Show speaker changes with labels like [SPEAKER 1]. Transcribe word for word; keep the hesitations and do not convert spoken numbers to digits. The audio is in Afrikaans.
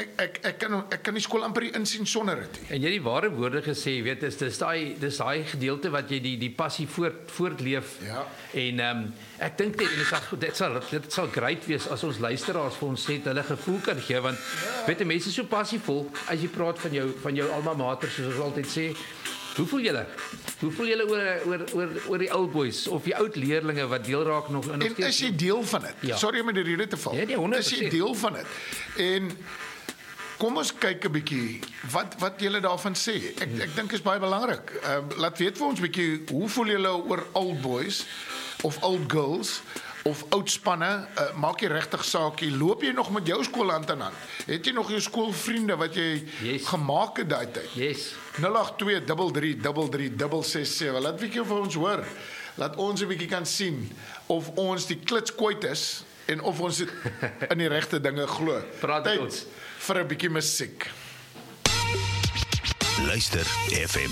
[SPEAKER 1] ek ek ek kan ek kan die skool amper nie insien sonder dit nie.
[SPEAKER 2] En jy het die ware woorde gesê, weet, is dis daai dis daai gedeelte wat jy die die passie voort voortleef.
[SPEAKER 1] Ja.
[SPEAKER 2] En ehm um, ek dink net en dit sal dit sal dit sal great wees as ons luisteraars vir ons net hulle gevoel kan gee, want ja. weet jy, mense is so passievol as jy praat van jou van jou alma mater, soos ons altyd sê. Hoe voel julle? Hoe voel julle oor oor oor oor die old boys of die oud leerlinge wat deel raak nog in
[SPEAKER 1] En is jy deel van dit?
[SPEAKER 2] Ja.
[SPEAKER 1] Sorry om in die rede te val.
[SPEAKER 2] Ja, nee, honderd
[SPEAKER 1] is jy
[SPEAKER 2] persent.
[SPEAKER 1] deel van dit? En kom ons kyk 'n bietjie wat wat julle daarvan sê. Ek ek dink is baie belangrik. Ehm uh, laat weet vir ons bietjie, hoe voel julle oor old boys of old girls? Of oud spanne, uh, maak jy regtig saakie, loop jy nog met jou skool hand aan hand? Het jy nog jou skoolvriende wat jy
[SPEAKER 2] yes.
[SPEAKER 1] gemaak het daai tyd?
[SPEAKER 2] Yes.
[SPEAKER 1] nul agt twee drie drie drie drie drie ses sewe. Laat bietjie vir ons hoor. Laat ons 'n bietjie kan sien of ons die klits kwyt is en of ons in die regte dinge glo.
[SPEAKER 2] Praat met ons
[SPEAKER 1] vir 'n bietjie musiek.
[SPEAKER 3] Luister F M